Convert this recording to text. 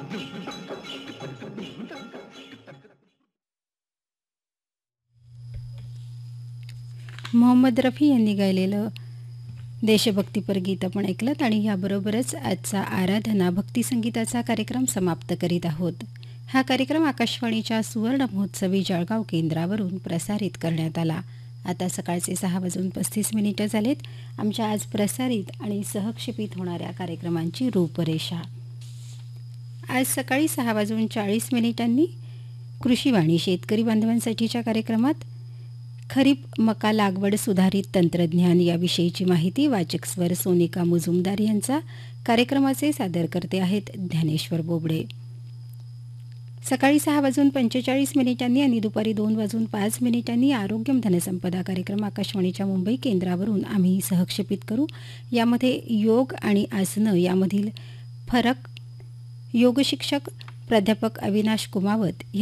मोहम्मद रफी यांनी गायलेलं देशभक्तीपर गीत आपण ऐकलत आणि याबरोबरच आजचा आराधना भक्तिसंगीताचा कार्यक्रम समाप्त करीत आहोत. हा कार्यक्रम आकाशवाणीच्या सुवर्ण महोत्सवी जळगाव केंद्रावरून प्रसारित करण्यात आला. आता सकाळचे 6:35 झालेत. आमच्या आज प्रसारित आणि सहक्षेपित होणाऱ्या कार्यक्रमांची रूपरेषा. आज सकाळी 6:40 कृषीवाणी शेतकरी बांधवांसाठीच्या कार्यक्रमात खरीप मका लागवड सुधारित तंत्रज्ञान याविषयीची माहिती वाचक स्वर सोनिका मुजुमदार यांचा. कार्यक्रमाचे सादरकर्ते आहेत ज्ञानेश्वर बोबडे. सकाळी 6:45 आणि दुपारी 2:05 आरोग्यम धनसंपदा कार्यक्रम आकाशवाणीच्या मुंबई केंद्रावरून आम्ही सहक्षेपित करू. यामध्ये योग आणि आसनं यामधील फरक योगशिक्षक प्राध्यापक अविनाश कुमावत